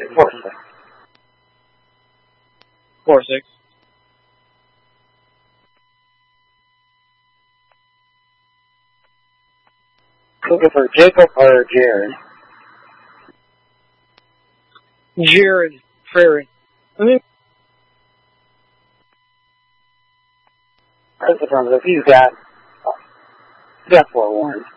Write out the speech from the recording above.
4-6. 4-6. Looking for Jacob or Jared? Jared Prairie. That's the problem. He's got 4-1.